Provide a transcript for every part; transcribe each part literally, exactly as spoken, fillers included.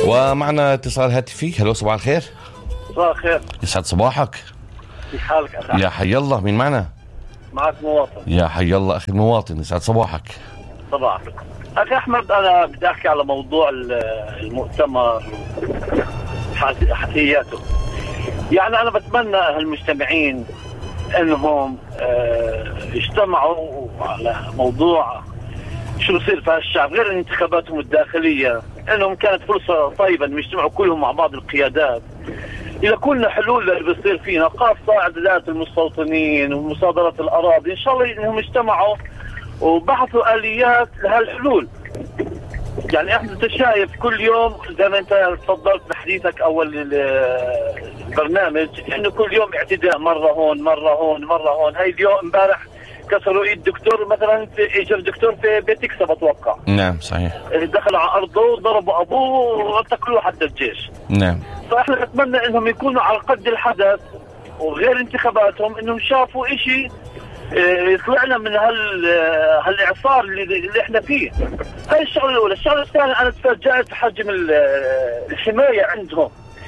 ومعنا اتصال هاتفي. هلو، صباح الخير. صباح الخير. يسعد صباحك. كيف حالك أخي؟ يا حي الله، مين معنا؟ معك مواطن. يا حي الله أخي المواطن، يسعد صباحك. صباحك أخي أحمد. أنا بدي أحكي على موضوع المؤتمر وحكياته. يعني أنا بتمنى هالمجتمعين أنهم يجتمعوا على موضوع شو يصير في هالشعب غير انتخاباتهم الداخلية، أنهم كانت فرصة طيبة أن يجتمعوا كلهم مع بعض القيادات إذا كنا حلول اللي بيصير فينا، خاصة إعدادات المستوطنين ومصادرة الأراضي. إن شاء الله إنهم اجتمعوا وبحثوا آليات لهالحلول. يعني إحنا أنت شايف كل يوم زي ما أنت تفضلت بحديثك أول البرنامج إنه كل يوم اعتداء، مرة هون مرة هون مرة هون. هاي اليوم امبارح كسروا ايد دكتور مثلا، في اجى الدكتور في بيت يكسب اتوقع. نعم صحيح. دخلوا على ارضه وضربوا ابوه واعتقلوه حتى الجيش. نعم. فاحنا نتمنى انهم يكونوا على قد الحدث وغير انتخاباتهم، انهم شافوا اشي يطلعنا من هال هالاعصار اللي, اللي احنا فيه. هاي الشغله الاولى. الشغله الثانيه، انا تفاجأت بحجم الحمايه عندهم،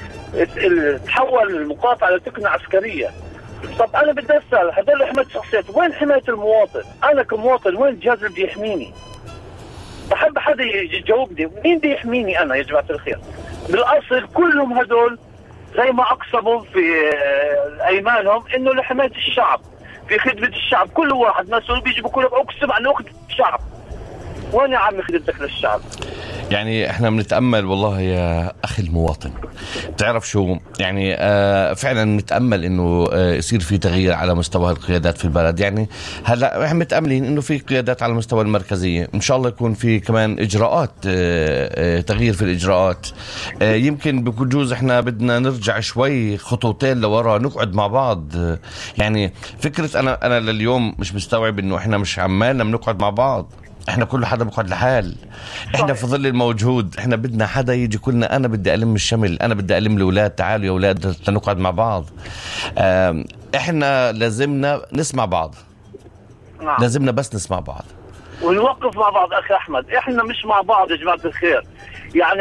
تحول المقاطعه لتقنيه عسكريه. طب انا بدي اسال هذول حمايه شخصيات، وين حمايه المواطن؟ انا كمواطن وين الجهاز اللي بده يحميني؟ بحب حدا يجاوبني، مين بده يحميني انا يا جماعه الخير؟ بالاصل كلهم هذول زي ما اقسموا في ايمانهم انه لحمايه الشعب، في خدمه الشعب. كل واحد مسؤول بيجي بقول اقسم عن خدمه الشعب. وين يا عمي خدمتك للشعب؟ يعني احنا بنتأمل والله يا أخي المواطن، بتعرف شو يعني آه فعلا نتأمل انه آه يصير في تغيير على مستوى القيادات في البلد. يعني هلا احنا متأملين انه في قيادات على المستوى المركزية، ان شاء الله يكون في كمان اجراءات آه آه تغيير في الاجراءات. آه يمكن بجوز احنا بدنا نرجع شوي خطوتين لورا، نقعد مع بعض. آه يعني فكرة انا انا لليوم مش مستوعب انه احنا مش عمالنا بنقعد مع بعض، احنا كل حدا بقعد لحال. احنا في ظل الموجود، احنا بدنا حدا يجي كلنا. انا بدي ألم الشمل، انا بدي ألم الاولاد، تعالوا يا اولاد نقعد مع بعض. اه احنا لازمنا نسمع بعض. نعم. لازمنا بس نسمع بعض ونوقف مع بعض. اخي احمد، احنا مش مع بعض يا جماعه الخير. يعني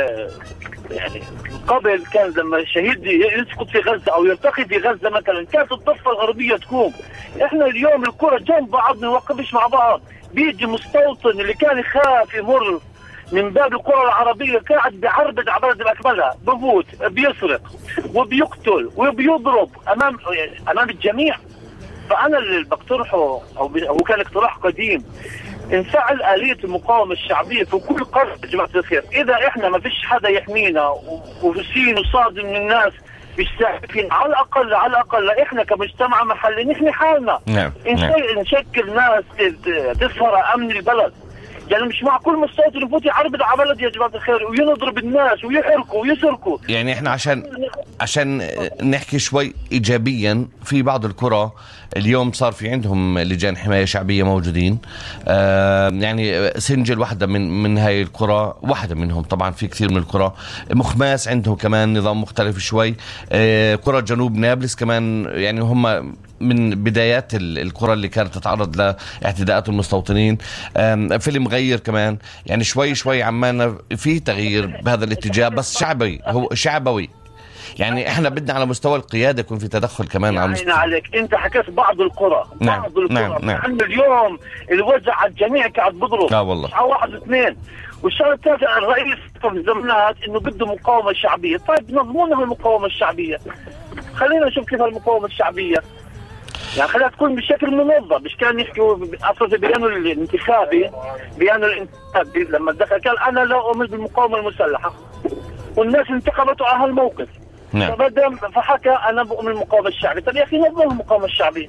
يعني قبل كان لما شهيد يسقط في غزه او يرتقي في غزه مثلا، كانت الضفه الغربيه تقوم. احنا اليوم الكره جنب بعض، ما نوقفش مع بعض. بيجي مستوطن اللي كان يخاف يمر من باب القرى العربية، قاعد بيعربد على بلد بأكملها، بفوت بيسرق وبيقتل وبيضرب أمام أمام الجميع. فأنا اللي بقترحه هو كان اقتراح قديم، نفعل آلية المقاومة الشعبية في كل قرية يا جماعة الخير. إذا إحنا ما فيش حدا يحمينا وفي وصاد من الناس مش ساعدين، على الأقل على الأقل إحنا كمجتمع محلي نحمي حالنا. نعم. نشكل ناس تسهر أمن البلد. يعني مش مع كل مستوطن يفوت يعربد على بلد يا جماعة الخير وينضرب الناس ويحرقوا ويسرقوا. يعني احنا عشان عشان نحكي شوي ايجابيا، في بعض القرى اليوم صار في عندهم لجان حماية شعبية موجودين. آه يعني سنجل واحدة من من هاي القرى، واحدة منهم طبعا، في كثير من القرى. مخماس عندهم كمان نظام مختلف شوي. آه قرى جنوب نابلس كمان، يعني هم من بدايات القرى اللي كانت تتعرض لاعتداءات المستوطنين. في المغير كمان، يعني شوي شوي عمالنا في تغيير بهذا الاتجاه، بس شعبي، هو شعبوي. يعني احنا بدنا على مستوى القيادة يكون في تدخل كمان. يعني على مستوى عليك انت حكيت بعض القرى. نعم. بعض القرى نعم. نعم. اليوم الوزع على الجميع قاعد بضرب. اه والله. على واحد اثنين. والشغله الثالثه، الرئيس في الزمانات انه بده مقاومه شعبيه. طيب نظمونا المقاومه الشعبيه، خلينا نشوف كيف المقاومه الشعبيه. يعني خليها تكون بشكل منظم. مش كان يحكوا اصلا بيانوا الانتخابي، بيانوا الانتخابي لما دخل قال انا لا اؤمن بالمقاومه المسلحه، والناس انتخبته على هالموقف. نعم. فبدأ فحكى انا بؤمن بالمقاومه الشعبيه. طب يا اخي نظم المقاومه الشعبيه.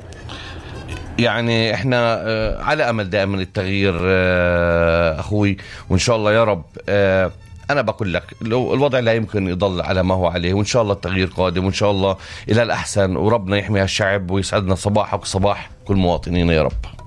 يعني احنا على امل دائما التغيير اخوي، وان شاء الله يا رب. أنا بقول لك لو الوضع لا يمكن يضل على ما هو عليه، وإن شاء الله التغيير قادم، وإن شاء الله إلى الأحسن، وربنا يحمي الشعب ويسعدنا صباحك وصباح كل مواطنين يا رب.